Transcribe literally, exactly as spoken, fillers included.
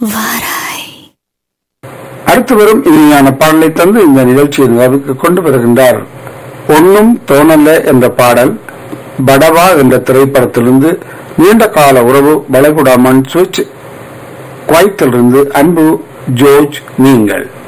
வாராய். அடுத்து வரும் இனிமையான பாடலை தந்து இந்த நிகழ்ச்சியை நிறைவுக்கு கொண்டு வருகின்றார். ஒன்னும் தோணல்ல என்ற பாடல் படவா என்ற திரைப்படத்திலிருந்து நீண்ட கால உறவு வளைகுடா மண் சுவிட்ச் குவைத்திலிருந்து அன்பு ஜோர்ஜ் நீங்கள்.